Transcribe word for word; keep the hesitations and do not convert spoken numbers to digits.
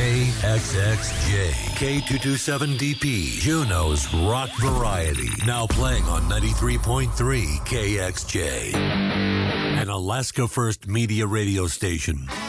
K X X J, K two twenty-seven D P, Juneau's Rock Variety. Now playing on ninety-three point three K X J. An Alaska First Media radio station.